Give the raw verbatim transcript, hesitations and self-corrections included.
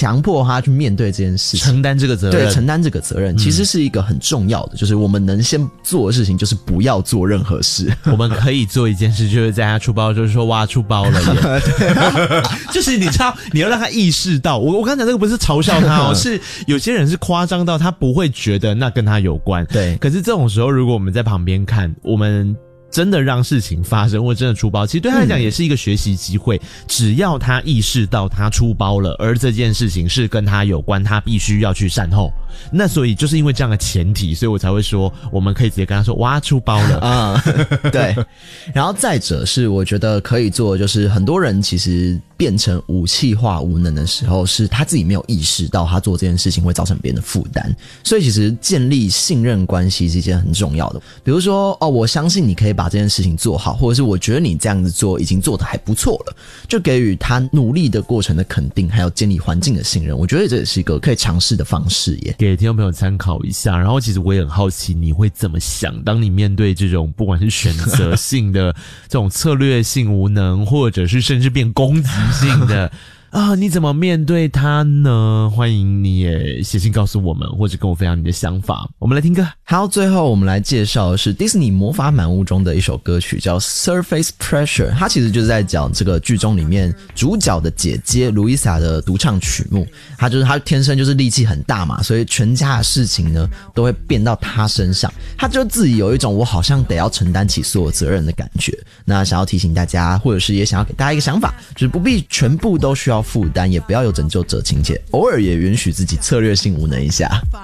强迫他去面对这件事情， 承担这个责任， 对，承担这个责任，其实是一个很重要的，就是我们能先做的事情就是不要做任何事。 我们可以做一件事，就是在他出包就是说哇出包了耶，就是你知道你要让他意识到，我我刚讲这个不是嘲笑他哦，是有些人是夸张到他不会觉得那跟他有关， 对， 可是这种时候如果我们在旁边看，我们真的让事情发生或真的出包，其实对他来讲也是一个学习机会、嗯、只要他意识到他出包了，而这件事情是跟他有关，他必须要去善后，那所以就是因为这样的前提，所以我才会说我们可以直接跟他说哇出包了啊、嗯，对。然后再者是我觉得可以做，就是很多人其实变成武器化无能的时候，是他自己没有意识到他做这件事情会造成别人的负担，所以其实建立信任关系是一件很重要的。比如说哦，我相信你可以把这件事情做好，或者是我觉得你这样子做已经做得还不错了，就给予他努力的过程的肯定，还有建立环境的信任，我觉得这也是一个可以尝试的方式耶， 给听众朋友参考一下。然后其实我也很好奇你会怎么想，当你面对这种不管是选择性的这种策略性无能，或者是甚至变攻击性的啊，你怎么面对它呢？欢迎你也写信告诉我们，或者跟我分享你的想法。我们来听歌。 好，最后我们来介绍的是迪士尼魔法满屋中的一首歌曲，叫 Surface Pressure。 它其实就是在讲这个剧中里面主角的姐姐路易莎的独唱曲目。她就是她天生就是力气很大嘛，所以全家的事情呢都会变到她身上，她就自己有一种我好像得要承担起所有责任的感觉。那想要提醒大家，或者是也想要给大家一个想法，就是不必全部都需要负担，也不要有拯救者情节，偶尔也允许自己策略性无能一下。